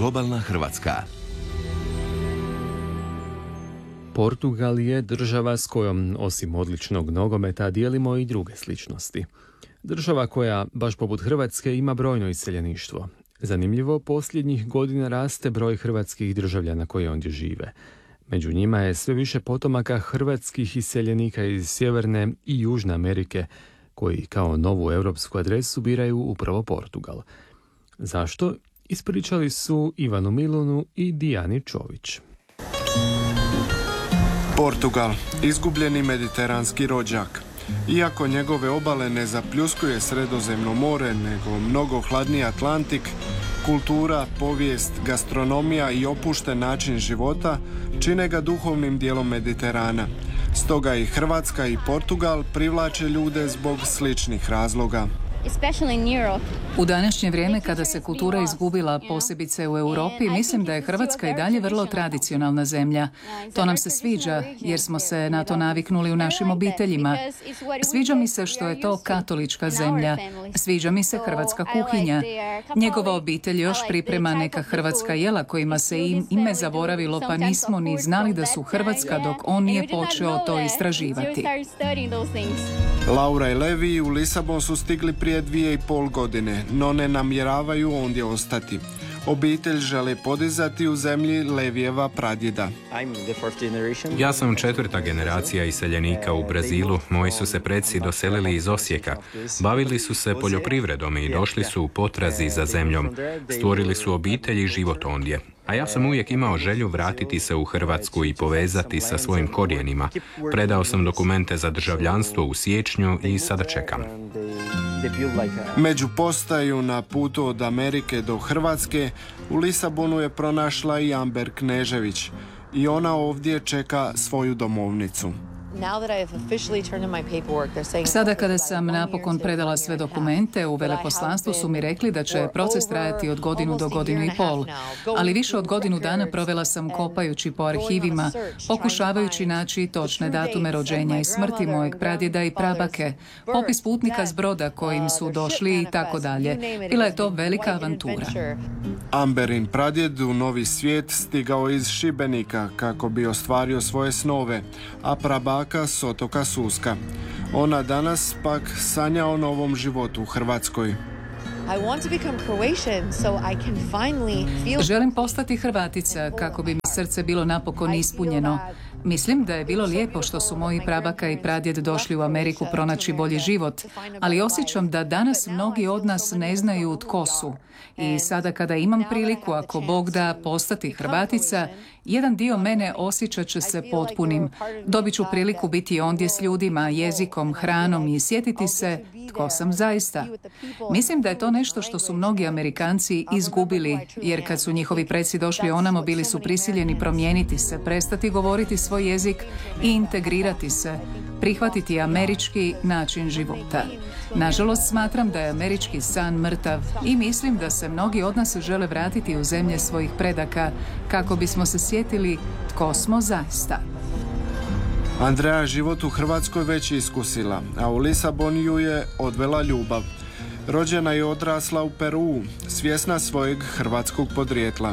Globalna Hrvatska. Portugal je država s kojom, osim odličnog nogometa, dijelimo i druge sličnosti. Država koja, baš poput Hrvatske, ima brojno iseljeništvo. Zanimljivo, posljednjih godina raste broj hrvatskih državljana koji ondje žive. Među njima je sve više potomaka hrvatskih iseljenika iz Sjeverne i Južne Amerike, koji kao novu europsku adresu biraju upravo Portugal. Zašto? Ispričali su Ivanu Milunu i Dijani Čović. Portugal, izgubljeni mediteranski rođak. Iako njegove obale ne zapljuskuje Sredozemno more, nego mnogo hladniji Atlantik, kultura, povijest, gastronomija i opušten način života čine ga duhovnim dijelom Mediterana. Stoga i Hrvatska i Portugal privlače ljude zbog sličnih razloga. U današnje vrijeme kada se kultura izgubila, posebice u Europi, mislim da je Hrvatska i dalje vrlo tradicionalna zemlja. To nam se sviđa jer smo se na to naviknuli u našim obiteljima. Sviđa mi se što je to katolička zemlja. Sviđa mi se hrvatska kuhinja. Njegova obitelj još priprema neka hrvatska jela kojima se ime zaboravilo, pa nismo ni znali da su hrvatska dok on nije počeo to istraživati. Laura i Levi u Lisabon su stigli prije 2,5 godine, no ne namjeravaju ondje ostati. Obitelj žele podizati u zemlji Levijeva pradjeda. Ja sam 4. generacija iseljenika u Brazilu. Moji su se preci doselili iz Osijeka. Bavili su se poljoprivredom i došli su u potrazi za zemljom. Stvorili su obitelj i život ondje. A ja sam uvijek imao želju vratiti se u Hrvatsku i povezati sa svojim korijenima. Predao sam dokumente za državljanstvo u siječnju i sada čekam. Među postaju na putu od Amerike do Hrvatske u Lisabonu je pronašla i Amber Knežević i ona ovdje čeka svoju domovnicu. Sada kada sam napokon predala sve dokumente, u veleposlanstvu su mi rekli da će proces trajati od 1 do 1,5 godina. Ali više od 1 godinu dana provela sam kopajući po arhivima, pokušavajući naći točne datume rođenja i smrti mojeg pradjeda i prabake, popis putnika s broda kojim su došli i tako dalje. Bila je to velika avantura. Amberin pradjed u Novi svijet stigao iz Šibenika kako bi ostvario svoje snove, a prabaka s otoka Suska. Ona danas pak sanja o novom životu u Hrvatskoj. Želim postati Hrvatica kako bi mi srce bilo napokon ispunjeno. Mislim da je bilo lijepo što su moji prabaka i pradjed došli u Ameriku pronaći bolji život, ali osjećam da danas mnogi od nas ne znaju tko su. I sada kada imam priliku, ako Bog da, postati Hrvatica, jedan dio mene osjećat će se potpunim. Dobit ću priliku biti ondje s ljudima, jezikom, hranom i sjetiti se tko sam zaista. Mislim da je to nešto što su mnogi Amerikanci izgubili, jer kad su njihovi preci došli onamo, bili su prisiljeni promijeniti se, prestati govoriti svoj jezik i integrirati se, prihvatiti američki način života. Nažalost, smatram da je američki san mrtav i mislim da se mnogi od nas žele vratiti u zemlje svojih predaka kako bismo se sjetili tko smo zaista. Andreja život u Hrvatskoj već iskusila, a u Lisabon ju je odvela ljubav. Rođena i odrasla u Peruu, svjesna svojeg hrvatskog podrijetla.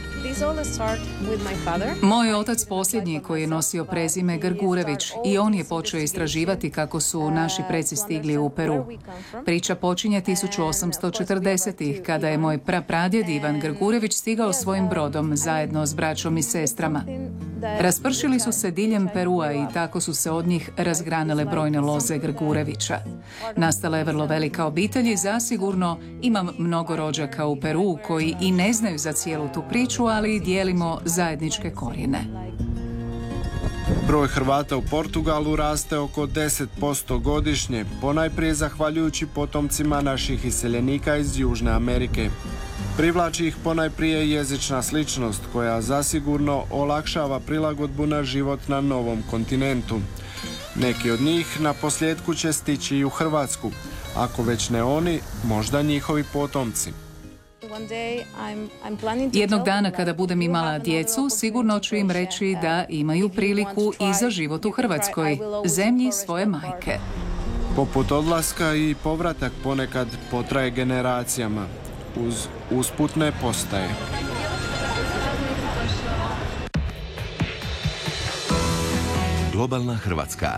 Moj otac posljednji koji je nosio prezime Grgurević i on je počeo istraživati kako su naši preci stigli u Peru. Priča počinje 1840-ih kada je moj prapradjed Ivan Grgurević stigao svojim brodom zajedno s braćom i sestrama. Raspršili su se diljem Perua i tako su se od njih razgranile brojne loze Grgurevića. Nastala je vrlo velika obitelj i zasigurno imam mnogo rođaka u Peruu koji i ne znaju za cijelu tu priču, ali dijelimo zajedničke korijene. Broj Hrvata u Portugalu raste oko 10% godišnje, ponajprije zahvaljujući potomcima naših iseljenika iz Južne Amerike. Privlači ih ponajprije jezična sličnost koja zasigurno olakšava prilagodbu na život na novom kontinentu. Neki od njih na posljedku će stići i u Hrvatsku, ako već ne oni, možda njihovi potomci. Jednog dana kada budem imala djecu, sigurno ću im reći da imaju priliku i za život u Hrvatskoj, zemlji svoje majke. Poput odlaska i povratak ponekad potraje generacijama, uz usputne postaje. Globalna Hrvatska.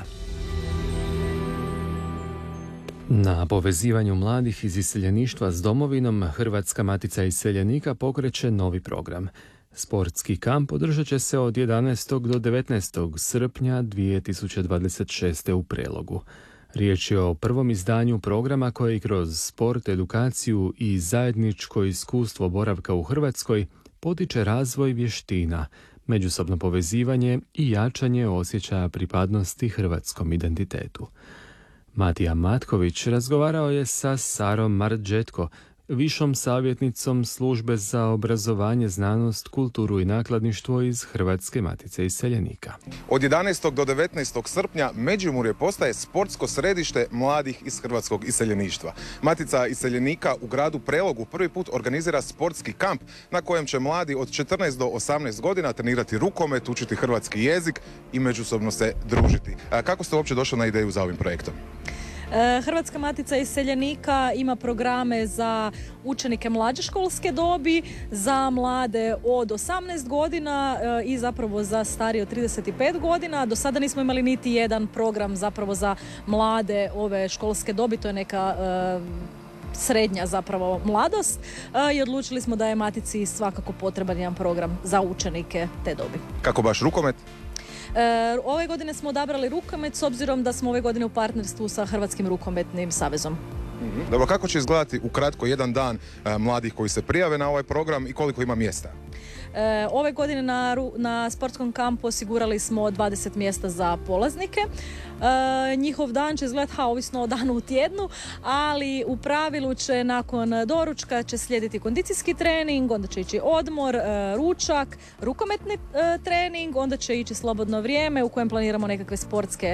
Na povezivanju mladih iz iseljeništva s domovinom Hrvatska matica iseljenika pokreće novi program. Sportski kamp održat će se od 11. do 19. srpnja 2026. u Prelogu. Riječ je o prvom izdanju programa koji kroz sport, edukaciju i zajedničko iskustvo boravka u Hrvatskoj potiče razvoj vještina, međusobno povezivanje i jačanje osjećaja pripadnosti hrvatskom identitetu. Matija Matković razgovarao je sa Sarom Mardžetko, višom savjetnicom Službe za obrazovanje, znanost, kulturu i nakladništvo iz Hrvatske matice iseljenika. Od 11. do 19. srpnja Međimurje postaje sportsko središte mladih iz hrvatskog iseljeništva. Matica iseljenika u gradu Prelogu prvi put organizira sportski kamp na kojem će mladi od 14 do 18 godina trenirati rukomet, učiti hrvatski jezik i međusobno se družiti. Kako ste uopće došli na ideju za ovim projektom? Hrvatska matica iseljenika ima programe za učenike mlađe školske dobi, za mlade od 18 godina i zapravo za starije od 35 godina. Do sada nismo imali niti jedan program zapravo za mlade ove školske dobi, to je neka srednja zapravo mladost i odlučili smo da je matici svakako potreban jedan program za učenike te dobi. Kako baš rukomet? Ove godine smo odabrali rukomet s obzirom da smo ove godine u partnerstvu sa Hrvatskim rukometnim savezom. Dobro, kako će izgledati ukratko jedan dan mladih koji se prijave na ovaj program i koliko ima mjesta? Ove godine na sportskom kampu osigurali smo 20 mjesta za polaznike. Njihov dan će izgledati ovisno o danu u tjednu, ali u pravilu će nakon doručka će slijediti kondicijski trening, onda će ići odmor, ručak, rukometni trening, onda će ići slobodno vrijeme u kojem planiramo nekakve sportske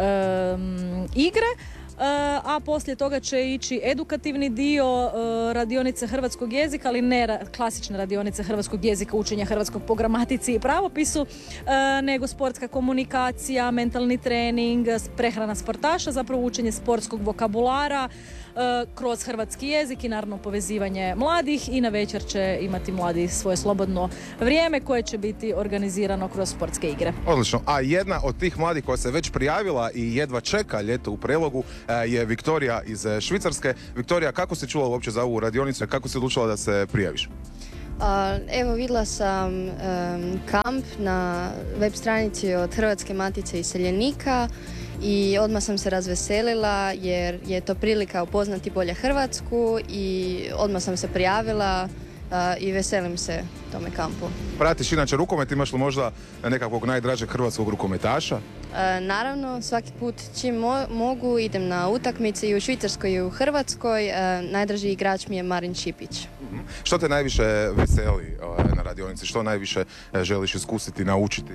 igre. A poslije toga će ići edukativni dio, radionice hrvatskog jezika, ali ne klasične radionice hrvatskog jezika, učenja hrvatskog po gramatici i pravopisu, nego sportska komunikacija, mentalni trening, prehrana sportaša, zapravo učenje sportskog vokabulara kroz hrvatski jezik i naravno povezivanje mladih, i na večer će imati mladi svoje slobodno vrijeme koje će biti organizirano kroz sportske igre. Odlično. A jedna od tih mladih koja se već prijavila i jedva čeka ljeto u Prelogu je Viktorija iz Švicarske. Viktorija, kako si čula uopće za ovu radionicu i kako si odlučila da se prijaviš? Evo, vidjela sam kamp na web stranici od Hrvatske matice iseljenika i odmah sam se razveselila jer je to prilika upoznati bolje Hrvatsku i odmah sam se prijavila i veselim se tome kampu. Pratiš inače rukomet, imaš li možda nekakvog najdražeg hrvatskog rukometaša? Naravno, svaki put čim mogu idem na utakmice i u Švicarskoj i u Hrvatskoj. Najdraži igrač mi je Marin Šipić. Što te najviše veseli na radionici? Što najviše želiš iskusiti, naučiti?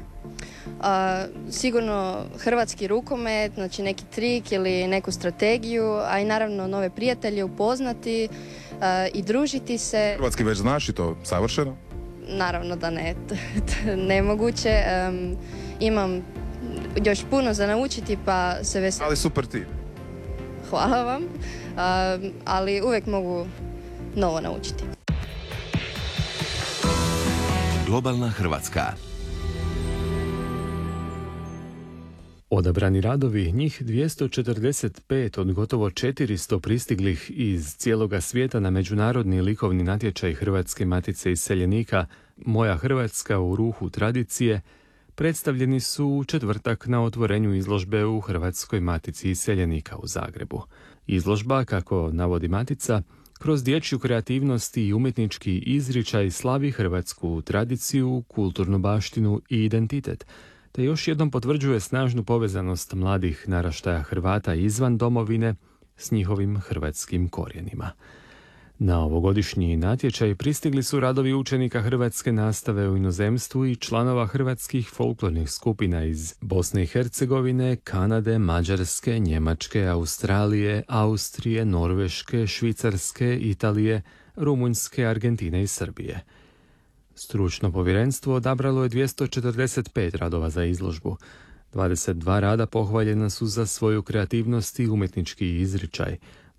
Sigurno hrvatski rukomet, znači neki trik ili neku strategiju, a i naravno nove prijatelje upoznati i družiti se. Hrvatski već znaš i to savršeno? Naravno da ne, nemoguće. Imam još puno za naučiti pa se veselim. Ali super ti. Hvala vam, ali uvijek mogu novo naučiti. Globalna Hrvatska. Odabrani radovi, njih 245 od gotovo 400 pristiglih iz cijeloga svijeta na međunarodni likovni natječaj Hrvatske matice iseljenika Moja Hrvatska u ruhu tradicije, predstavljeni su u četvrtak na otvorenju izložbe u Hrvatskoj matici iseljenika u Zagrebu. Izložba, kako navodi Matica, kroz dječju kreativnost i umjetnički izričaj slavi hrvatsku tradiciju, kulturnu baštinu i identitet, te još jednom potvrđuje snažnu povezanost mladih naraštaja Hrvata izvan domovine s njihovim hrvatskim korijenima. Na ovogodišnji natječaj pristigli su radovi učenika hrvatske nastave u inozemstvu i članova hrvatskih folklornih skupina iz Bosne i Hercegovine, Kanade, Mađarske, Njemačke, Australije, Austrije, Norveške, Švicarske, Italije, Rumunjske, Argentine i Srbije. Stručno povjerenstvo odabralo je 245 radova za izložbu. 22 rada pohvaljena su za svoju kreativnost i umjetnički izričaj,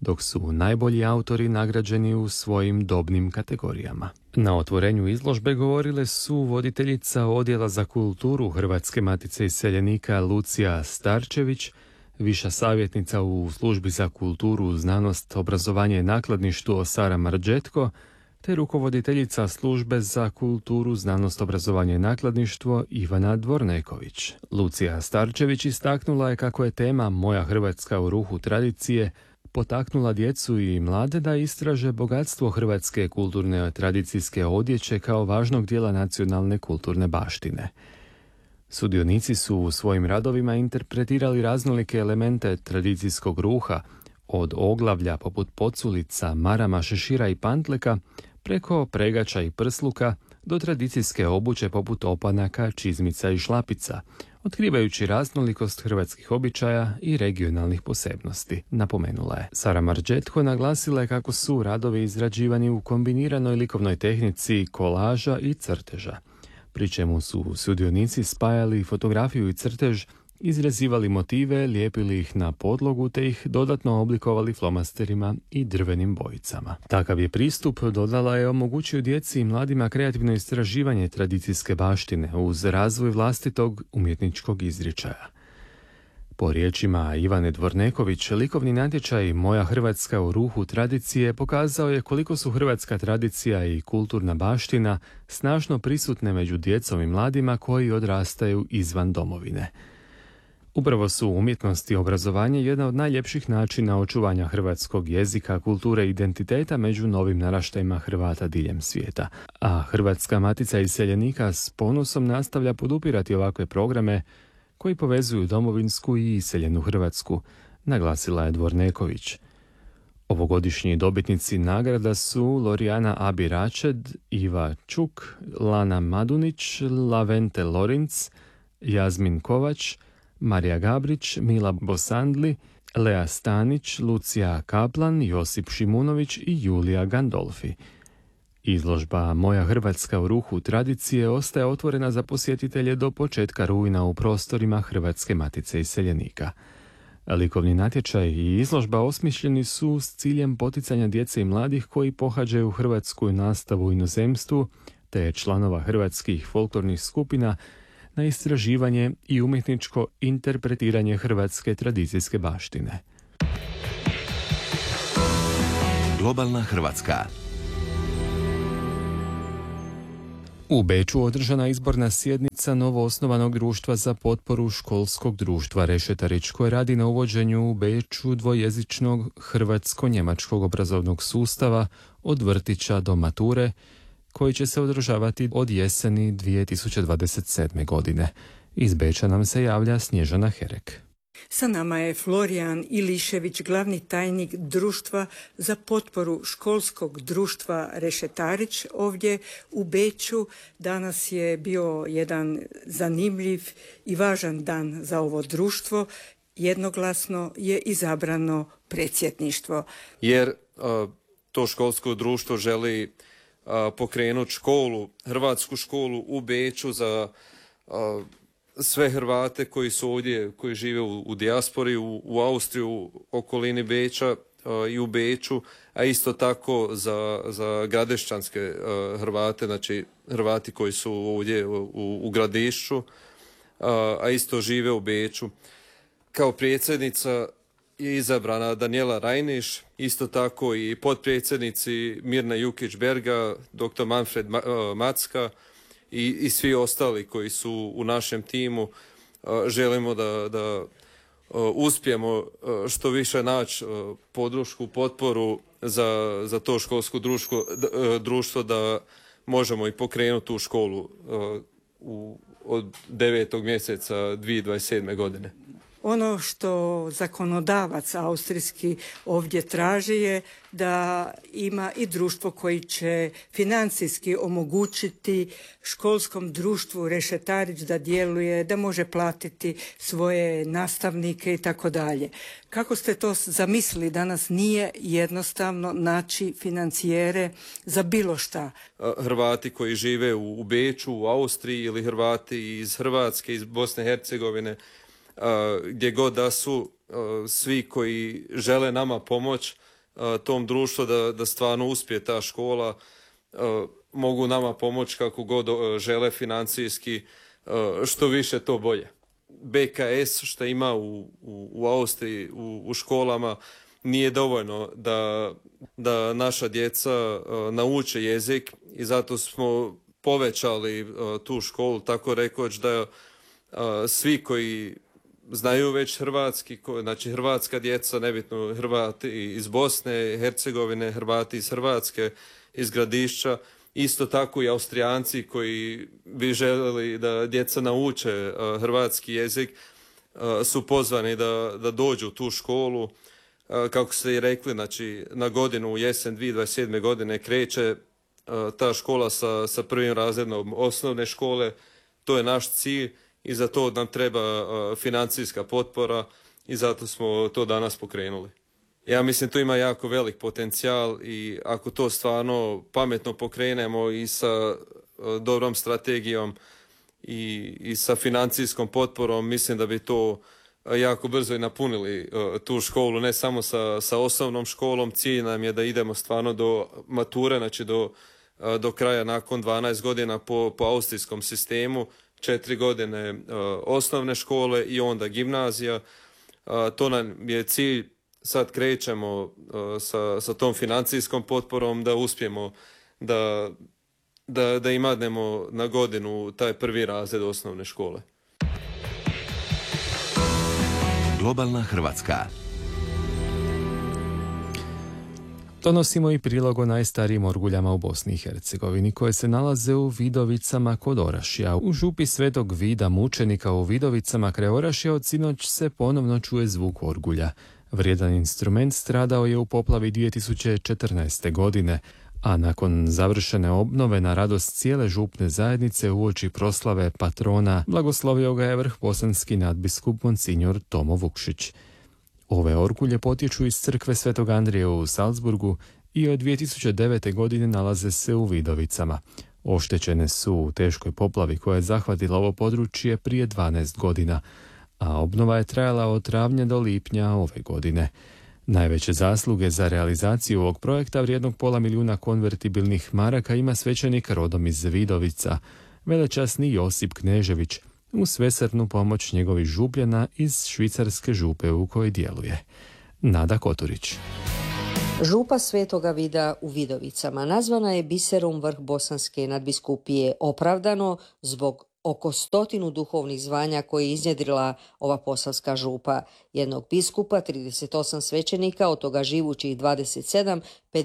dok su najbolji autori nagrađeni u svojim dobnim kategorijama. Na otvorenju izložbe govorile su voditeljica Odjela za kulturu Hrvatske matice iseljenika Lucija Starčević, viša savjetnica u Službi za kulturu, znanost, obrazovanje i nakladništvo Sara Marđetko, te rukovoditeljica Službe za kulturu, znanost, obrazovanje i nakladništvo Ivana Dvorneković. Lucija Starčević istaknula je kako je tema Moja Hrvatska u ruhu tradicije potaknula djecu i mlade da istraže bogatstvo hrvatske kulturne tradicijske odjeće kao važnog dijela nacionalne kulturne baštine. Sudionici su u svojim radovima interpretirali raznolike elemente tradicijskog ruha, od oglavlja poput poculica, marama, šešira i pantleka, preko pregača i prsluka, do tradicijske obuće poput opanaka, čizmica i šlapica, otkrivajući raznolikost hrvatskih običaja i regionalnih posebnosti, napomenula je. Sara Marđetko naglasila je kako su radovi izrađivani u kombiniranoj likovnoj tehnici kolaža i crteža, pri čemu su sudionici spajali fotografiju i crtež, izrezivali motive, lijepili ih na podlogu te ih dodatno oblikovali flomasterima i drvenim bojicama. Takav je pristup, dodala je, omogućio djeci i mladima kreativno istraživanje tradicijske baštine uz razvoj vlastitog umjetničkog izričaja. Po riječima Ivane Dvorneković, likovni natječaj Moja Hrvatska u ruhu tradicije pokazao je koliko su hrvatska tradicija i kulturna baština snažno prisutne među djecom i mladima koji odrastaju izvan domovine. Upravo su umjetnost i obrazovanje jedna od najljepših načina očuvanja hrvatskog jezika, kulture i identiteta među novim naraštajima Hrvata diljem svijeta. A Hrvatska matica iseljenika s ponosom nastavlja podupirati ovakve programe koji povezuju domovinsku i iseljenu Hrvatsku, naglasila je Dvorneković. Ovogodišnji dobitnici nagrada su Lorijana Abi Račed, Iva Čuk, Lana Madunić, Lavente Lorinc, Jazmin Kovač, Marija Gabrić, Mila Bosandli, Lea Stanić, Lucija Kaplan, Josip Šimunović i Julija Gandolfi. Izložba Moja Hrvatska u ruhu tradicije ostaje otvorena za posjetitelje do početka rujna u prostorima Hrvatske matice iseljenika. Likovni natječaj i izložba osmišljeni su s ciljem poticanja djece i mladih koji pohađaju hrvatsku nastavu u inozemstvu, te članova hrvatskih folklornih skupina na istraživanje i umjetničko interpretiranje hrvatske tradicijske baštine. Globalna Hrvatska. U Beču održana izborna sjednica novoosnovanog društva za potporu školskog društva Rešetarić, koje radi na uvođenju u Beču dvojezičnog hrvatsko-njemačkog obrazovnog sustava od vrtića do mature, koji će se održavati od jeseni 2027. godine. Iz Beča nam se javlja Snježana Herek. Sa nama je Florijan Ilišević, glavni tajnik Društva za potporu školskog društva Rešetarić ovdje u Beču. Danas je bio jedan zanimljiv i važan dan za ovo društvo. Jednoglasno je izabrano predsjedništvo. Jer to školsko društvo želi pokrenuti školu, hrvatsku školu u Beču za sve Hrvate koji su ovdje, koji žive u dijaspori, u Austriji, u okolini Beča i u Beču, a isto tako za gradešćanske Hrvate, znači Hrvati koji su ovdje u Gradišću, a isto žive u Beču. Kao predsjednica je izabrana Danijela Rajniš, isto tako i potpredsjednici Mirna Jukić-Berga, dr. Manfred Macka i svi ostali koji su u našem timu. Želimo da uspijemo što više naći podršku, potporu za to školsko društvo da možemo i pokrenuti tu školu od 9. mjeseca 2027. godine. Ono što zakonodavac austrijski ovdje traži je da ima i društvo koji će financijski omogućiti školskom društvu Rešetarić da djeluje, da može platiti svoje nastavnike i tako dalje. Kako ste to zamislili? Danas nije jednostavno naći financijere za bilo šta. Hrvati koji žive u Beču, u Austriji, ili Hrvati iz Hrvatske, iz Bosne i Hercegovine, gdje god da su, svi koji žele nama pomoć, tom društvu da stvarno uspije ta škola. Mogu nama pomoći kako god žele financijski, što više to bolje. BKS što ima u Austriji u školama nije dovoljno da naša djeca nauče jezik i zato smo povećali tu školu, tako rekoć da svi koji znaju već hrvatski, znači hrvatska djeca, nebitno Hrvati iz Bosne, Hercegovine, Hrvati iz Hrvatske, iz Gradišća, isto tako i Austrijanci koji bi željeli da djeca nauče hrvatski jezik, su pozvani da dođu u tu školu. Kako ste i rekli, znači na godinu u jesen 2027. godine kreće ta škola sa prvim razredom osnovne škole. To je naš cilj i za to nam treba financijska potpora i zato smo to danas pokrenuli. Ja mislim to ima jako velik potencijal i ako to stvarno pametno pokrenemo i sa dobrom strategijom i sa financijskom potporom, mislim da bi to jako brzo i napunili tu školu, ne samo sa osnovnom školom. Cilj nam je da idemo stvarno do mature, znači do kraja nakon 12 godina po austrijskom sistemu, 4 godine osnovne škole i onda gimnazija. To nam je cilj. Sad krećemo sa tom financijskom potporom da uspijemo da imadnemo na godinu taj prvi razred osnovne škole. Globalna Hrvatska. Donosimo i prilog o najstarijim orguljama u Bosni i Hercegovini koje se nalaze u Vidovicama kod Orašja. U župi Svetog Vida mučenika u Vidovicama kraj Orašja od sinoć se ponovno čuje zvuk orgulja. Vrijedan instrument stradao je u poplavi 2014. godine, a nakon završene obnove na radost cijele župne zajednice uoči proslave patrona blagoslovio ga je vrhbosanski nadbiskup Monsignor Tomo Vukšić. Ove orgulje potječu iz crkve Svetog Andrije u Salzburgu i od 2009. godine nalaze se u Vidovicama. Oštećene su u teškoj poplavi koja je zahvatila ovo područje prije 12 godina, a obnova je trajala od travnja do lipnja ove godine. Najveće zasluge za realizaciju ovog projekta vrijednog $500,000 konvertibilnih maraka ima svećenik rodom iz Vidovica, velečasni Josip Knežević, uz svesrdnu pomoć njegovih župljana iz švicarske župe u kojoj djeluje. Nada Koturić. Župa Svetoga Vida u Vidovicama nazvana je biserom vrhbosanske nadbiskupije opravdano zbog oko 100 duhovnih zvanja koje je iznjedrila ova posavska župa, jednog biskupa, 38 svećenika, od toga živućih 27,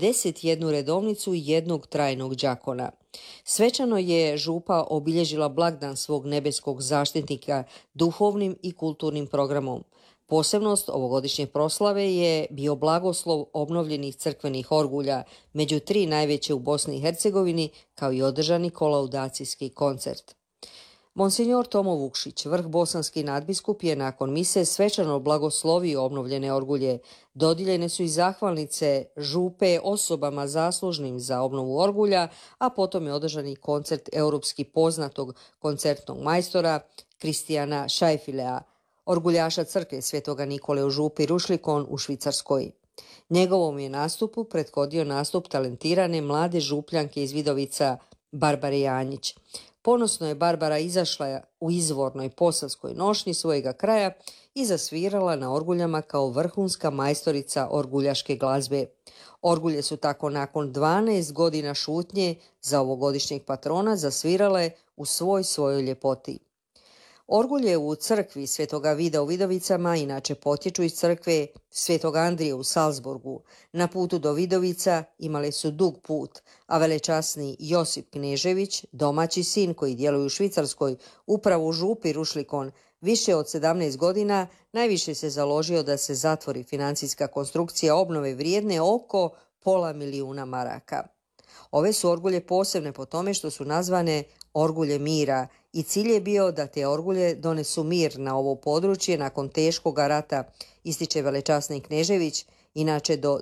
51 redovnicu i jednog trajnog đakona. Svečano je župa obilježila blagdan svog nebeskog zaštitnika duhovnim i kulturnim programom. Posebnost ovogodišnje proslave je bio blagoslov obnovljenih crkvenih orgulja, među 3 najveće u Bosni i Hercegovini, kao i održani kolaudacijski koncert. Monsignor Tomo Vukšić, vrhbosanski nadbiskup, je nakon mise svečano blagoslovio obnovljene orgulje. Dodijeljene su i zahvalnice župe osobama zaslužnim za obnovu orgulja, a potom je održani koncert europski poznatog koncertnog majstora Kristijana Šajfilea, orguljaša crkve Svetoga Nikole u župi Rušlikon u Švicarskoj. Njegovom je nastupu prethodio nastup talentirane mlade župljanke iz Vidovica Barbare Janjić. Ponosno je Barbara izašla u izvornoj posavskoj nošnji svojega kraja i zasvirala na orguljama kao vrhunska majstorica orguljaške glazbe. Orgulje su tako nakon 12 godina šutnje za ovogodišnjeg patrona zasvirale u svojoj ljepoti. Orgulje u crkvi Svetoga Vida u Vidovicama inače potječu iz crkve Svetog Andrije u Salzburgu. Na putu do Vidovica imali su dug put, a velečasni Josip Knežević, domaći sin koji djeluje u Švicarskoj, upravo u župi Rušlikon, više od 17 godina, najviše se založio da se zatvori financijska konstrukcija obnove vrijedne oko $500,000 maraka. Ove su orgulje posebne po tome što su nazvane orgulje mira i cilj je bio da te orgulje donesu mir na ovo područje nakon teškog rata, ističe velečasni Knežević. Inače, do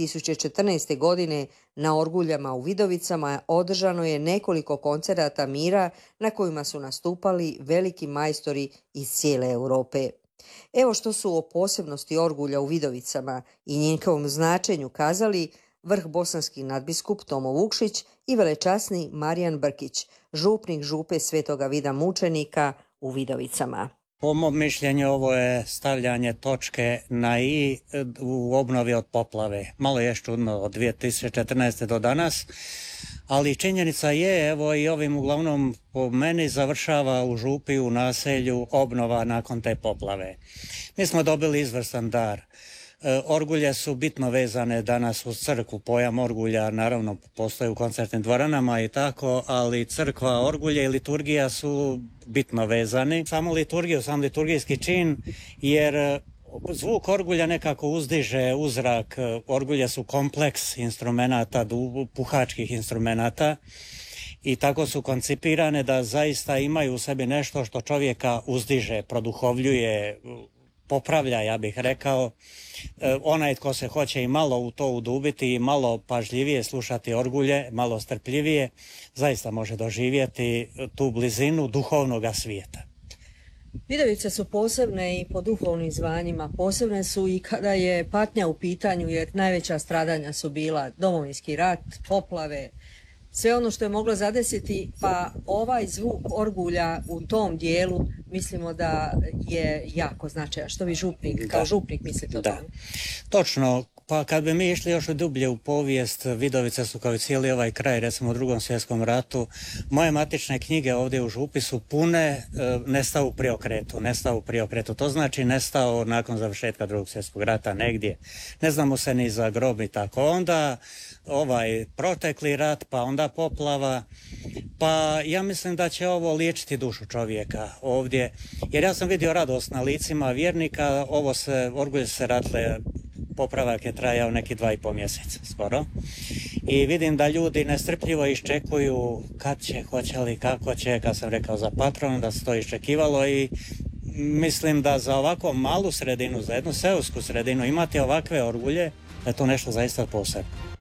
2014. godine na orguljama u Vidovicama održano je nekoliko koncerata mira na kojima su nastupali veliki majstori iz cijele Europe. Evo što su o posebnosti orgulja u Vidovicama i njihovom značenju kazali vrh bosanski nadbiskup Tomo Vukšić i velečasni Marijan Brkić, župnik župe Svetoga Vida mučenika u Vidovicama. Po mom mišljenju ovo je stavljanje točke na i u obnovi od poplave. Malo je čudno od 2014. do danas, ali činjenica je, evo i ovim uglavnom po meni završava u župi u naselju obnova nakon te poplave. Mi smo dobili izvrstan dar. Orgulje su bitno vezane danas uz crkvu. Pojam orgulja naravno postoji u koncertnim dvoranama i tako, ali crkva, orgulje i liturgija su bitno vezani. Samo liturgiju, sam liturgijski čin, jer zvuk orgulja nekako uzdiže uzrak. Orgulje su kompleks instrumenata, puhačkih instrumenata i tako su koncipirane da zaista imaju u sebi nešto što čovjeka uzdiže, produhovljuje, popravlja, ja bih rekao. Onaj tko se hoće i malo u to udubiti i malo pažljivije slušati orgulje, malo strpljivije, zaista može doživjeti tu blizinu duhovnoga svijeta. Vidovice su posebne i po duhovnim zvanjima, posebne su i kada je patnja u pitanju, jer najveća stradanja su bila Domovinski rat, poplave, sve ono što je moglo zadesiti, pa ovaj zvuk orgulja u tom dijelu mislimo da je jako značajan. Što vi župnik, kao župnik mislite o tome? Točno. Pa kad bi mi išli još dublje u povijest, Vidovice su kao i cijeli ovaj kraj, recimo u Drugom svjetskom ratu, moje matične knjige ovdje u župi su pune nestao u priokretu. To znači nestao nakon završetka Drugog svjetskog rata negdje. Ne znamo se ni za grob i tako. Onda ovaj protekli rat, pa onda poplava, pa ja mislim da će ovo liječiti dušu čovjeka ovdje, jer ja sam vidio radost na licima vjernika, orgulje se radile, popravak je trajao neki 2,5 mjeseca skoro i vidim da ljudi nestrpljivo iščekuju kad će, hoće li, kako će, kad sam rekao za patron da se to iščekivalo i mislim da za ovako malu sredinu, za jednu seosku sredinu imati ovakve orgulje, da je to nešto zaista posebno.